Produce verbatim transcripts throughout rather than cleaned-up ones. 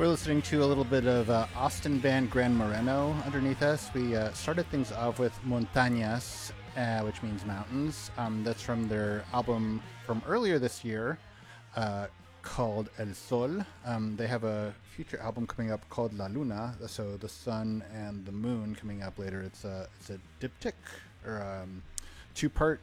We're listening to a little bit of uh, Austin band Gran Moreno underneath us. We uh, started things off with Montañas, uh, which means mountains. Um, that's from their album from earlier this year uh, called El Sol. Um, they have a future album coming up called La Luna, so the sun and the moon coming up later. It's a, it's a diptych, or um, two-part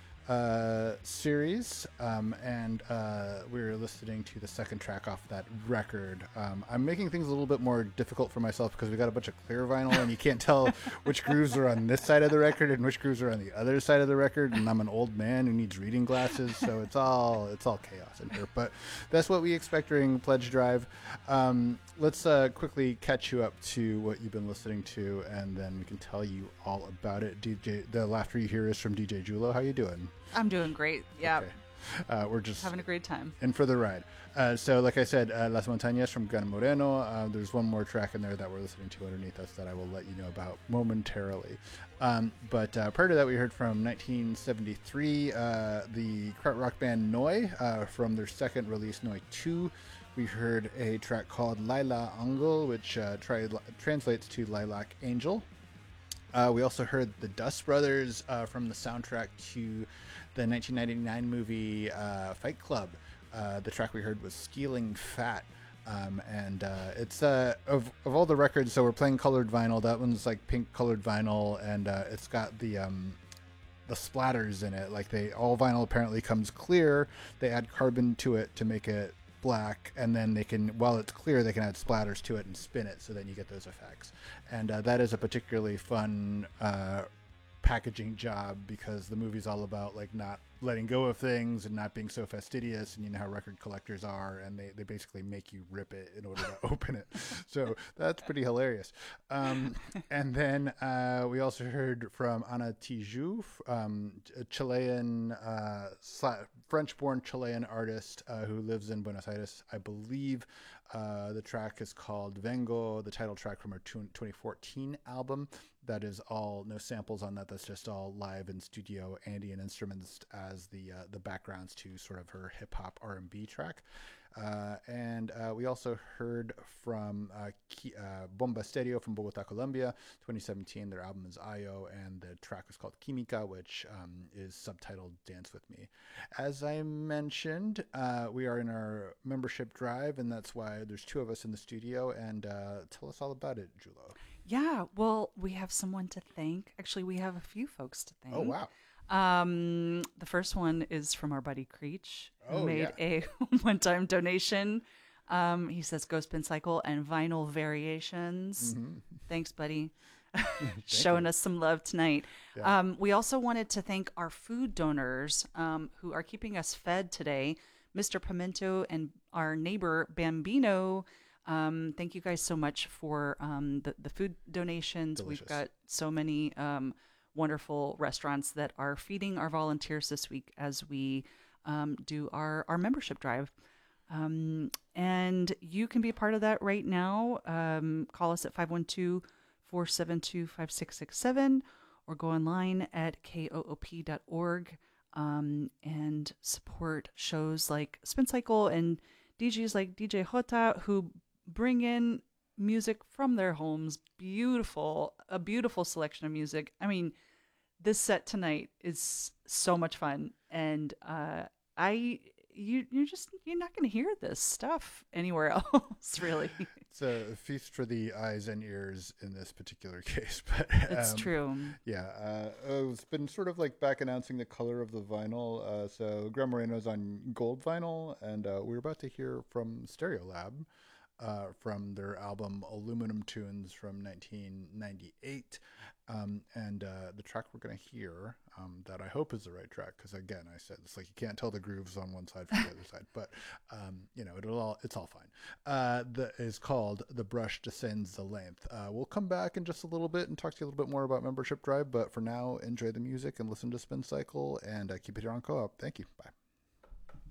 uh series, um and uh we're listening to the second track off that record. um I'm making things a little bit more difficult for myself because we got a bunch of clear vinyl and you can't tell which grooves are on this side of the record and which grooves are on the other side of the record, and I'm an old man who needs reading glasses, so it's all it's all chaos in here, but that's what we expect during Pledge Drive. Um let's uh quickly catch you up to what you've been listening to, and then we can tell you all about it. D J, the laughter you hear is from D J Julo. How you doing? I'm doing great. Yeah. Okay. Uh, we're just having a great time. In for the ride. Uh, so, like I said, uh, Las Montañas from Gran Moreno. Uh, there's one more track in there that we're listening to underneath us that I will let you know about momentarily. Um, but uh, prior to that, we heard from nineteen seventy-three, uh, the krautrock band Noi, uh, from their second release, Noi two. We heard a track called Laila Angel, which uh, tri- translates to Lilac Angel. Uh, we also heard the Dust Brothers uh, from the soundtrack to the nineteen ninety-nine movie uh, Fight Club. Uh, the track we heard was Stealing Fat. Um, and uh, it's uh, of, of all the records, so we're playing colored vinyl. That one's like pink colored vinyl, and uh, it's got the um, the splatters in it. Like they all vinyl apparently comes clear. They add carbon to it to make it black, and then they can, while it's clear, they can add splatters to it and spin it, so then you get those effects. And uh, that is a particularly fun uh, packaging job, because the movie's all about like not letting go of things and not being so fastidious, and you know how record collectors are, and they, they basically make you rip it in order to open it. So that's pretty hilarious. Um, and then uh, we also heard from Ana Tijoux, um, a Chilean, uh, French-born Chilean artist uh, who lives in Buenos Aires, I believe. Uh, the track is called Vengo, the title track from her twenty fourteen album. That is all, no samples on that. That's just all live in studio Andean instruments as the uh, the backgrounds to sort of her hip hop R and B track. Uh, and uh, we also heard from uh, Ki- uh, Bomba Stereo from Bogota, Colombia, twenty seventeen. Their album is Io, and the track is called Química, which um, is subtitled Dance With Me. As I mentioned, uh, we are in our membership drive, and that's why there's two of us in the studio. And uh, tell us all about it, Julo. Yeah, well, we have someone to thank. Actually, we have a few folks to thank. Oh, wow. Um, the first one is from our buddy Creech, who Oh, made yeah. a one-time donation. Um, he says Ghost Spin Cycle and Vinyl Variations. Mm-hmm. Thanks, buddy. Showing you. us some love tonight. Yeah. Um, we also wanted to thank our food donors um, who are keeping us fed today, Mister Pimento and our neighbor Bambino. Um, thank you guys so much for um, the, the food donations. Delicious. We've got so many um, wonderful restaurants that are feeding our volunteers this week as we um, do our, our membership drive. Um, and you can be a part of that right now. Um, call us at five one two, four seven two, five six six seven or go online at koop dot org um, and support shows like Spin Cycle and D Js like D J Jota, who bring in music from their homes. Beautiful, a beautiful selection of music. I mean, this set tonight is so much fun, and uh, I you you're just you're not going to hear this stuff anywhere else, really. It's a feast for the eyes and ears in this particular case, but It's um, true. Yeah, uh, uh, it's been sort of like back announcing the color of the vinyl. Uh, so Gran Moreno's on gold vinyl, and uh, we're about to hear from Stereolab uh, from their album Aluminum Tunes from nineteen ninety-eight. Um, and uh, the track we're going to hear, um, that I hope is the right track, because again, I said it's like you can't tell the grooves on one side from the other side, but um, you know, it'll all it's all fine. Uh, the is called The Brush Descends the Length. Uh, we'll come back in just a little bit and talk to you a little bit more about Membership Drive, but for now, enjoy the music and listen to Spin Cycle, and uh, keep it here on Co-op. Thank you. Bye.